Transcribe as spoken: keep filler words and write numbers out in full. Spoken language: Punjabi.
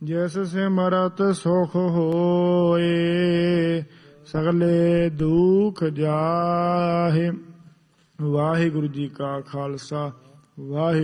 ਜਿਸ ਸਿਮਰਤ ਸੁਖ ਹੋਏ, ਸਗਲੇ ਦੁਖ ਜਾਹੇ। ਵਾਹਿਗੁਰੂ ਜੀ ਕਾ ਖਾਲਸਾ, ਵਾਹਿਗੁਰੂ